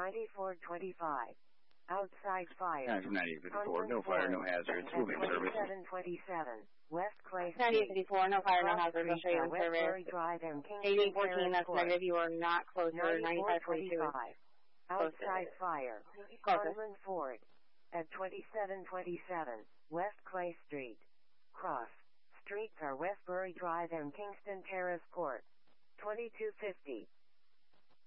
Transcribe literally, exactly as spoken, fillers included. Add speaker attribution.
Speaker 1: ninety-four twenty-five. Outside fire.
Speaker 2: ninety-eight fifty-four, no fire, no hazards, moving service.
Speaker 1: twenty-seven twenty-seven. West Clay Street.
Speaker 3: ninety-eight fifty-four, no fire, no hazards, I'll show you in service. eighty fourteen, that's negative, you are not closer. ninety-five forty-two.
Speaker 1: Outside fire. Conlin Ford. At twenty-seven twenty-seven. West Clay Street. Cross. Streets are Westbury Drive and Kingston Terrace Court. twenty-two fifty.